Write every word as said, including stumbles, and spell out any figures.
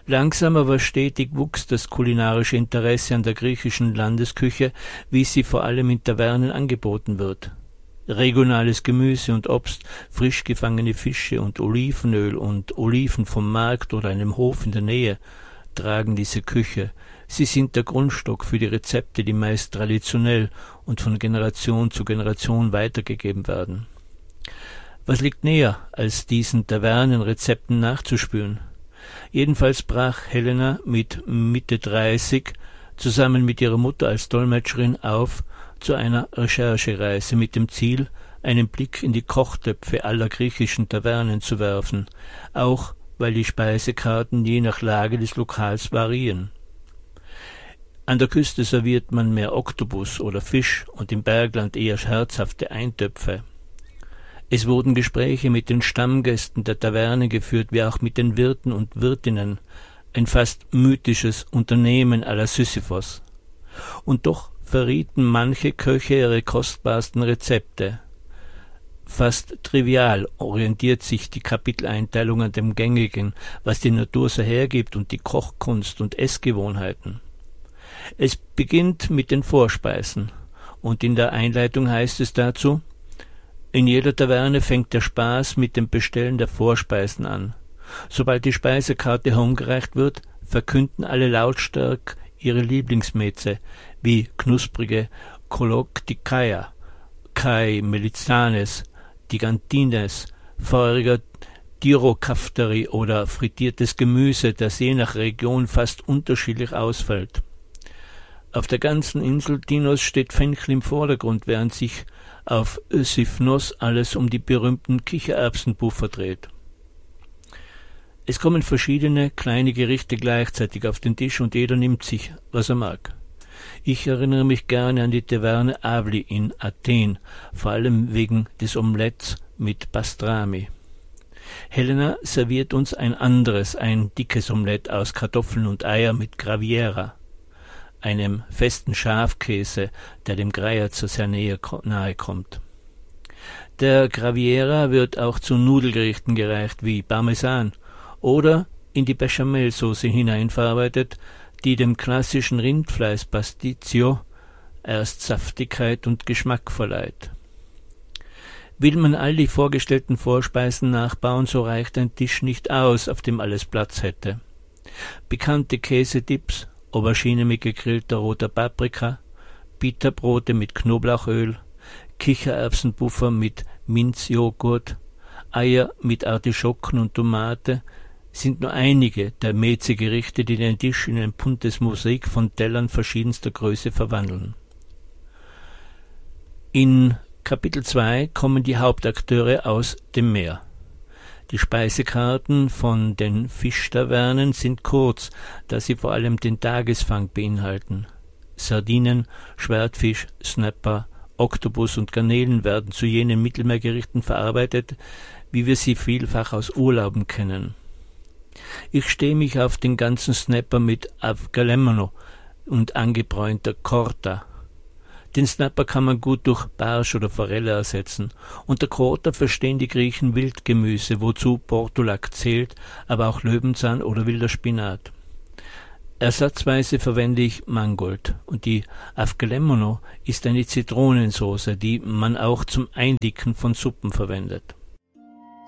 Langsam aber stetig wuchs das kulinarische Interesse an der griechischen Landesküche, wie sie vor allem in Tavernen angeboten wird. Regionales Gemüse und Obst, frisch gefangene Fische und Olivenöl und Oliven vom Markt oder einem Hof in der Nähe tragen diese Küche. Sie sind der Grundstock für die Rezepte, die meist traditionell und von Generation zu Generation weitergegeben werden. Was liegt näher, als diesen Tavernenrezepten nachzuspüren? Jedenfalls brach Helena mit Mitte dreißig zusammen mit ihrer Mutter als Dolmetscherin auf zu einer Recherchereise mit dem Ziel, einen Blick in die Kochtöpfe aller griechischen Tavernen zu werfen, auch weil die Speisekarten je nach Lage des Lokals variieren. An der Küste serviert man mehr Oktopus oder Fisch und im Bergland eher herzhafte Eintöpfe. Es wurden Gespräche mit den Stammgästen der Taverne geführt, wie auch mit den Wirten und Wirtinnen, ein fast mythisches Unternehmen à la Sisyphos. Und doch verrieten manche Köche ihre kostbarsten Rezepte. Fast trivial orientiert sich die Kapiteleinteilung an dem Gängigen, was die Natur so hergibt und die Kochkunst und Essgewohnheiten. Es beginnt mit den Vorspeisen, und in der Einleitung heißt es dazu: In jeder Taverne fängt der Spaß mit dem Bestellen der Vorspeisen an. Sobald die Speisekarte herumgereicht wird, verkünden alle lautstark ihre Lieblingsmeze, wie knusprige Koloktikaia, Kai Melizanes, Tigantines, feuriger Tirokafteri oder frittiertes Gemüse, das je nach Region fast unterschiedlich ausfällt. Auf der ganzen Insel Tinos steht Fenchel im Vordergrund, während sich auf Sifnos alles um die berühmten Kichererbsenpuffer dreht. Es kommen verschiedene kleine Gerichte gleichzeitig auf den Tisch und jeder nimmt sich, was er mag. Ich erinnere mich gerne an die Taverne Avli in Athen, vor allem wegen des Omelettes mit Pastrami. Helena serviert uns ein anderes, ein dickes Omelett aus Kartoffeln und Eier mit Graviera, einem festen Schafkäse, der dem Greierzer sehr nahe kommt. Der Graviera wird auch zu Nudelgerichten gereicht, wie Parmesan, oder in die Bechamelsoße hineinverarbeitet, die dem klassischen Rindfleisch Pasticcio erst Saftigkeit und Geschmack verleiht. Will man all die vorgestellten Vorspeisen nachbauen, so reicht ein Tisch nicht aus, auf dem alles Platz hätte. Bekannte Käsedips, Aubergine mit gegrillter roter Paprika, Bitterbrote mit Knoblauchöl, Kichererbsenpuffer mit Minzjoghurt, Eier mit Artischocken und Tomate sind nur einige der Meze-Gerichte, die den Tisch in ein buntes Mosaik von Tellern verschiedenster Größe verwandeln. In Kapitel zwei kommen die Hauptakteure aus dem Meer. Die Speisekarten von den Fischtavernen sind kurz, da sie vor allem den Tagesfang beinhalten. Sardinen, Schwertfisch, Snapper, Oktopus und Garnelen werden zu jenen Mittelmeergerichten verarbeitet, wie wir sie vielfach aus Urlauben kennen. Ich stehe mich auf den ganzen Snapper mit Avgalemano und angebräunter Korta. Den Snapper kann man gut durch Barsch oder Forelle ersetzen. Unter Korta verstehen die Griechen Wildgemüse, wozu Portulak zählt, aber auch Löwenzahn oder wilder Spinat. Ersatzweise verwende ich Mangold, und die Avgalemano ist eine Zitronensauce, die man auch zum Eindicken von Suppen verwendet.